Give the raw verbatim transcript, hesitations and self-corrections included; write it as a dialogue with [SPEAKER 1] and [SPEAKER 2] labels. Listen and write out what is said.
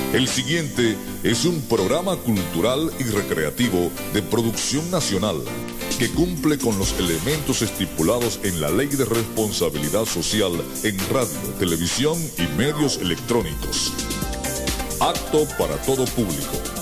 [SPEAKER 1] El siguiente es un programa cultural y recreativo de producción nacional que cumple con los elementos estipulados en la Ley de Responsabilidad Social en radio, televisión y medios electrónicos. Apto para todo público.